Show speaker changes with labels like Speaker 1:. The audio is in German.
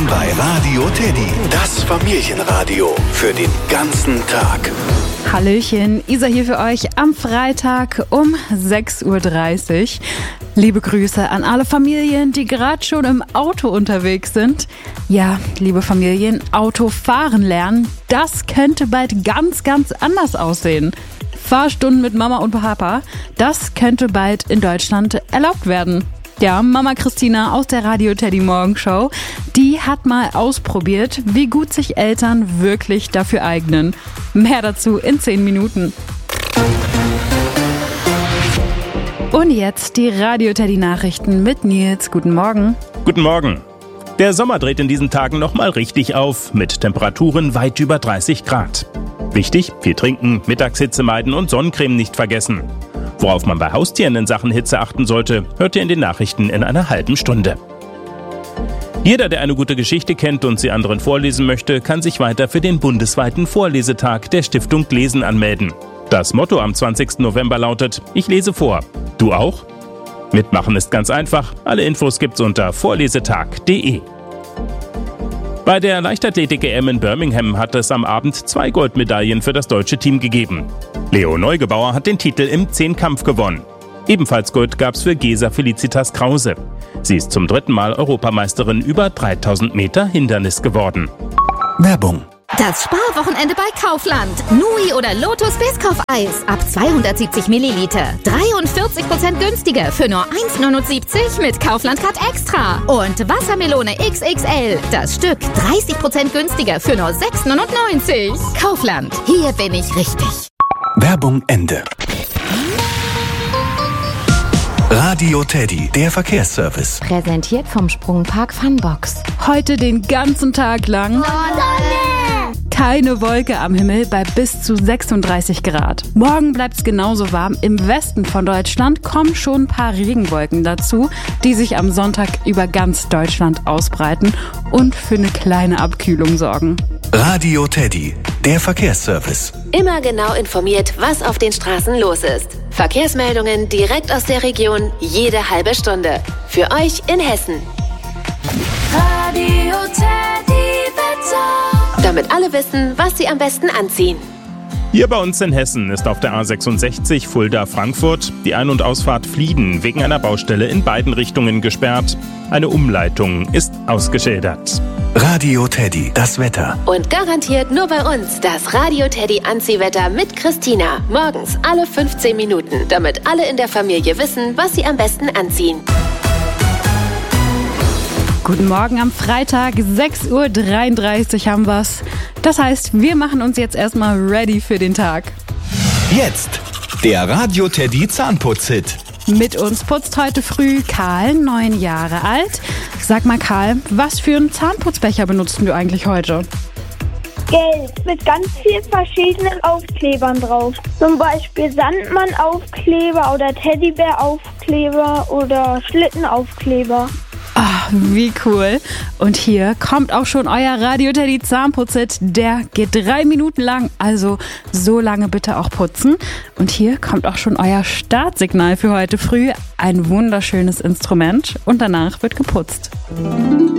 Speaker 1: Willkommen bei Radio Teddy, das Familienradio für den ganzen Tag.
Speaker 2: Hallöchen, Isa hier für euch am Freitag um 6.30 Uhr. Liebe Grüße an alle Familien, die gerade schon im Auto unterwegs sind. Ja, liebe Familien, Autofahren lernen, das könnte bald ganz, ganz anders aussehen. Fahrstunden mit Mama und Papa, das könnte bald in Deutschland erlaubt werden. Ja, Mama Christina aus der Radio Teddy Morgenshow, die hat mal ausprobiert, wie gut sich Eltern wirklich dafür eignen. Mehr dazu in 10 Minuten. Und jetzt die Radio Teddy Nachrichten mit Nils. Guten Morgen.
Speaker 3: Guten Morgen. Der Sommer dreht in diesen Tagen nochmal richtig auf, mit Temperaturen weit über 30 Grad. Wichtig, viel trinken, Mittagshitze meiden und Sonnencreme nicht vergessen. Worauf man bei Haustieren in Sachen Hitze achten sollte, hört ihr in den Nachrichten in einer halben Stunde. Jeder, der eine gute Geschichte kennt und sie anderen vorlesen möchte, kann sich weiter für den bundesweiten Vorlesetag der Stiftung Lesen anmelden. Das Motto am 20. November lautet: Ich lese vor. Du auch? Mitmachen ist ganz einfach. Alle Infos gibt's unter vorlesetag.de. Bei der Leichtathletik-EM in Birmingham hat es am Abend 2 Goldmedaillen für das deutsche Team gegeben. Leo Neugebauer hat den Titel im Zehnkampf gewonnen. Ebenfalls Gold gab's für Gesa Felicitas Krause. Sie ist zum 3. Mal Europameisterin über 3000 Meter Hindernis geworden.
Speaker 1: Werbung.
Speaker 4: Das Sparwochenende bei Kaufland. Nui oder Lotus Biscoff-Eis ab 270 Milliliter. 43% günstiger für nur 1,79 mit Kaufland-Card Extra. Und Wassermelone XXL. Das Stück 30% günstiger für nur 6,99. Kaufland. Hier bin ich richtig.
Speaker 1: Werbung Ende. Radio Teddy, der Verkehrsservice.
Speaker 5: Präsentiert vom Sprungpark Funbox.
Speaker 2: Heute den ganzen Tag lang keine Wolke am Himmel bei bis zu 36 Grad. Morgen bleibt's genauso warm. Im Westen von Deutschland kommen schon ein paar Regenwolken dazu, die sich am Sonntag über ganz Deutschland ausbreiten und für eine kleine Abkühlung sorgen.
Speaker 1: Radio Teddy, der Verkehrsservice.
Speaker 6: Immer genau informiert, was auf den Straßen los ist. Verkehrsmeldungen direkt aus der Region, jede halbe Stunde. Für euch in Hessen.
Speaker 7: Radio Teddy Wetter.
Speaker 6: Damit alle wissen, was sie am besten anziehen.
Speaker 3: Hier bei uns in Hessen ist auf der A66 Fulda-Frankfurt die Ein- und Ausfahrt Flieden wegen einer Baustelle in beiden Richtungen gesperrt. Eine Umleitung ist ausgeschildert.
Speaker 1: Radio Teddy, das Wetter.
Speaker 6: Und garantiert nur bei uns das Radio Teddy Anziehwetter mit Christina. Morgens alle 15 Minuten, damit alle in der Familie wissen, was sie am besten anziehen.
Speaker 2: Guten Morgen am Freitag, 6.33 Uhr haben wir's. Das heißt, wir machen uns jetzt erstmal ready für den Tag.
Speaker 1: Jetzt der Radio Teddy Zahnputz-Hit.
Speaker 2: Mit uns putzt heute früh Karl, 9 Jahre alt. Sag mal Karl, was für einen Zahnputzbecher benutzt du eigentlich heute?
Speaker 8: Gelb mit ganz vielen verschiedenen Aufklebern drauf. Zum Beispiel Sandmann-Aufkleber oder Teddybär-Aufkleber oder Schlittenaufkleber.
Speaker 2: Ah, wie cool. Und hier kommt auch schon euer Radio Teddy Zahnputz-Hit. Der geht 3 Minuten lang, also so lange bitte auch putzen. Und hier kommt auch schon euer Startsignal für heute früh. Ein wunderschönes Instrument und danach wird geputzt.